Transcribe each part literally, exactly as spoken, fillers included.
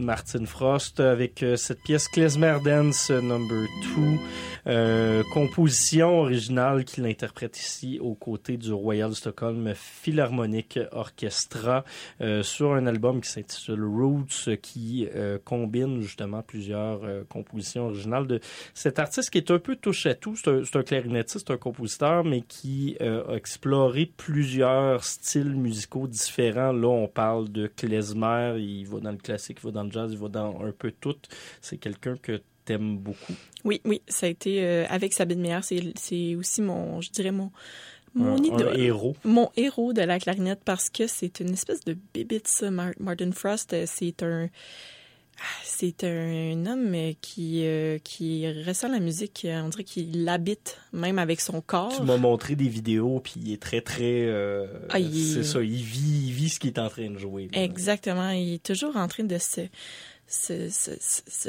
Martin Frost avec euh, cette pièce Klezmer Dance number two, euh, composition originale qu'il interprète ici aux côtés du Royal Stockholm Philharmonic Orchestra euh, sur un album qui s'intitule Roots, qui euh, combine justement plusieurs euh, compositions originales de cet artiste qui est un peu touche-à-tout. C'est un, c'est un clarinettiste, un compositeur, mais qui euh, a exploré plusieurs styles musicaux différents. Là, on parle de klezmer, il va dans le classique, il va dans le jazz, il va dans un peu tout. C'est quelqu'un que t'aimes beaucoup. Oui, oui, ça a été euh, avec Sabine Meyer, c'est, c'est aussi mon, je dirais mon, mon un, idole. Un héros. Mon héros de la clarinette parce que c'est une espèce de bébite, ça. Martin Frost, c'est un, c'est un homme qui, euh, qui ressent la musique, on dirait qu'il l'habite, même avec son corps. Tu m'as montré des vidéos, puis il est très, très... Euh, ah, il... C'est ça, il vit, il vit ce qu'il est en train de jouer. Là. Exactement, il est toujours en train de se... se, se, se, se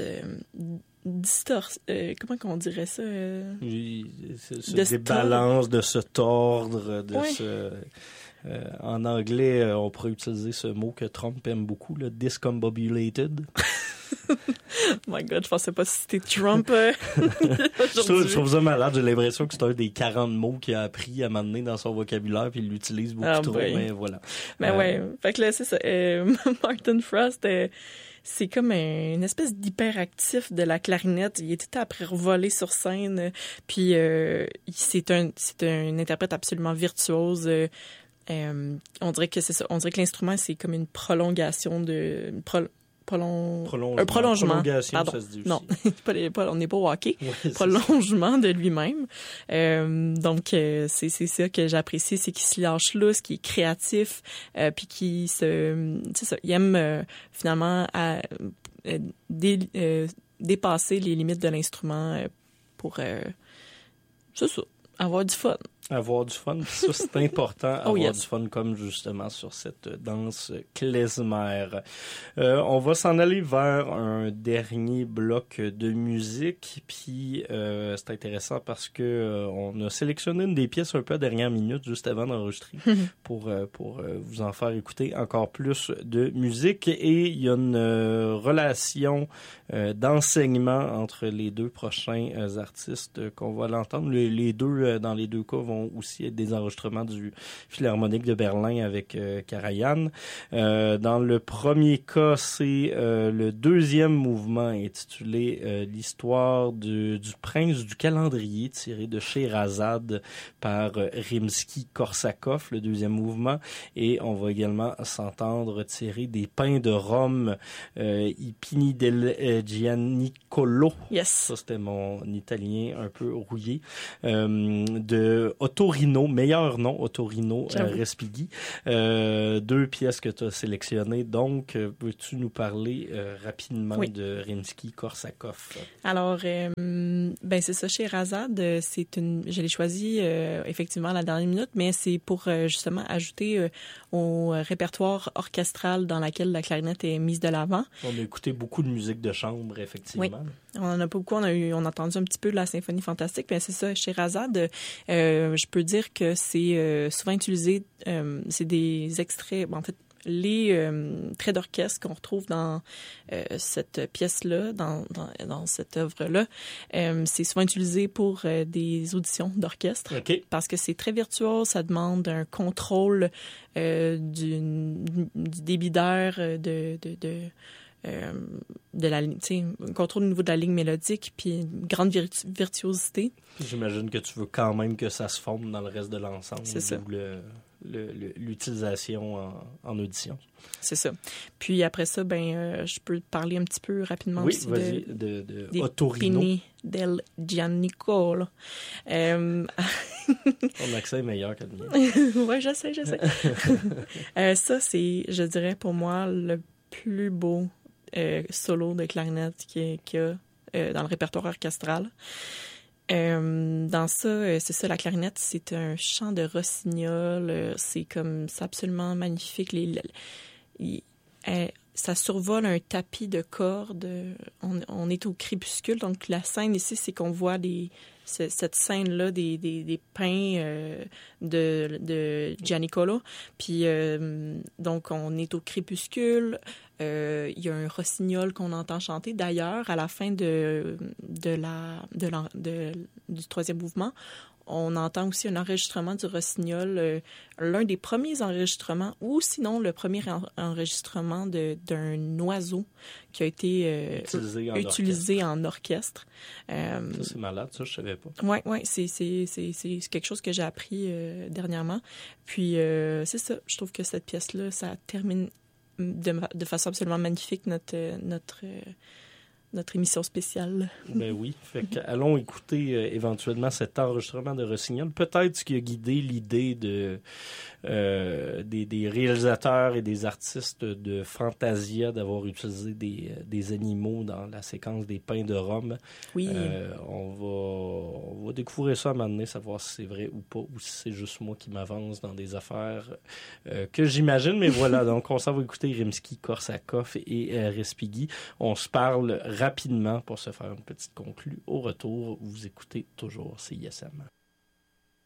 distort... Euh, comment qu'on dirait ça? Euh... Il se de débalance, de se tordre, de oui. se... Euh, en anglais, euh, on pourrait utiliser ce mot que Trump aime beaucoup, le discombobulated. Oh my God, je pensais pas si c'était Trump. Euh, je, trouve, je trouve ça malade. J'ai l'impression que c'est un des quarante mots qu'il a appris à m'amener dans son vocabulaire, puis il l'utilise beaucoup oh trop, boy. Mais voilà. Ben euh, ouais, fait que là, c'est ça. Euh, Martin Frost, euh, c'est comme un, une espèce d'hyperactif de la clarinette. Il était après revoler sur scène, euh, puis euh, c'est un, c'est un interprète absolument virtuose. Euh, Euh, on dirait que c'est ça. On dirait que l'instrument, c'est comme une prolongation de... Une pro, prolong, prolongement. Un prolongement. Prolongation, Pardon. ça se dit aussi. Non, pas les, pas, on n'est pas au hockey. Ouais, prolongement de lui-même. Euh, donc, euh, c'est, c'est ça que j'apprécie, c'est qu'il se lâche lousse, qu'il est créatif, euh, puis qu'il se... C'est ça, il aime euh, finalement à, euh, dé, euh, dépasser les limites de l'instrument euh, pour... Euh, c'est ça, avoir du fun. Avoir du fun, ça c'est important, avoir oh yes. du fun comme justement sur cette danse klezmer. Euh, on va s'en aller vers un dernier bloc de musique, puis euh, c'est intéressant parce que euh, on a sélectionné une des pièces un peu à dernière minute juste avant d'enregistrer pour euh, pour euh, vous en faire écouter encore plus de musique, et il y a une euh, relation euh, d'enseignement entre les deux prochains euh, artistes euh, qu'on va l'entendre. Les, les deux euh, dans les deux cas vont aussi être des enregistrements du Philharmonique de Berlin avec euh, Karajan. Euh, dans le premier cas, c'est euh, le deuxième mouvement intitulé euh, L'histoire du, du prince du calendrier, tiré de Scheherazade par euh, Rimsky-Korsakov, le deuxième mouvement. Et on va également s'entendre tirer des Pins de Rome, euh, I Pini del euh, Gianicolo. Yes. Ça, c'était mon italien un peu rouillé. Euh, de Ottorino, meilleur nom, Ottorino euh, Respighi. Euh, deux pièces que tu as sélectionnées. Donc, euh, peux-tu nous parler euh, rapidement oui. de Rimsky-Korsakov? Alors, euh, ben c'est ça, Scheherazade, c'est une, je l'ai choisi euh, effectivement à la dernière minute, mais c'est pour euh, justement ajouter euh, au répertoire orchestral dans lequel la clarinette est mise de l'avant. On a écouté beaucoup de musique de chambre, effectivement. Oui. On en a pas beaucoup, on a eu, on a entendu un petit peu de la symphonie fantastique, mais c'est ça, Scheherazade, euh, je peux dire que c'est euh, souvent utilisé, euh, c'est des extraits, bon, en fait, les euh, traits d'orchestre qu'on retrouve dans euh, cette pièce-là, dans, dans, dans cette œuvre-là, euh, c'est souvent utilisé pour euh, des auditions d'orchestre. Okay. Parce que c'est très virtuose, ça demande un contrôle euh, du, du débit d'air, de... de, de Euh, de la ligne, tu sais, un contrôle au niveau de la ligne mélodique, puis une grande virtu- virtuosité. J'imagine que tu veux quand même que ça se fonde dans le reste de l'ensemble. C'est ça. Le, le, le, l'utilisation en, en audition. C'est ça. Puis après ça, ben, euh, je peux parler un petit peu rapidement oui, aussi vas-y, de, de, de des Ottorino. Pini del Gianicolo. Euh... Ton accent est meilleur que le mien. oui, je sais, je sais. euh, ça, c'est, je dirais, pour moi, le plus beau Euh, solo de clarinette qu'il y a euh, dans le répertoire orchestral. Euh, dans ça, euh, c'est ça, la clarinette, c'est un chant de rossignol. Euh, c'est comme, c'est absolument magnifique. Les, les, les, euh, ça survole un tapis de cordes. On, on est au crépuscule, donc la scène ici, c'est qu'on voit les, ce, cette scène-là des, des, des pins euh, de, de Gianicolo. Puis, euh, donc, on est au crépuscule. Euh, il y a un rossignol qu'on entend chanter. D'ailleurs, à la fin de, de la, de la, de, du troisième mouvement, on entend aussi un enregistrement du rossignol, euh, l'un des premiers enregistrements, ou sinon le premier en- enregistrement de, d'un oiseau qui a été euh, utilisé, en, utilisé orchestre. en orchestre. Euh, ça, c'est malade, ça, je savais pas. Oui, ouais, c'est, c'est, c'est, c'est quelque chose que j'ai appris euh, dernièrement. Puis, euh, c'est ça, je trouve que cette pièce-là, ça termine de, de façon absolument magnifique notre... notre euh, notre émission spéciale. Ben oui. Fait que allons écouter euh, éventuellement cet enregistrement de Rossignol. Peut-être ce qui a guidé l'idée de euh, des, des réalisateurs et des artistes de Fantasia d'avoir utilisé des, des animaux dans la séquence des Pins de Rome. Oui. Euh, on va on va découvrir ça à un moment donné, savoir si c'est vrai ou pas, ou si c'est juste moi qui m'avance dans des affaires euh, que j'imagine. Mais voilà, donc on s'en va écouter Rimsky-Korsakov et euh, Respighi. On se parle rapidement pour se faire une petite conclue. Au retour, vous écoutez toujours C I S M.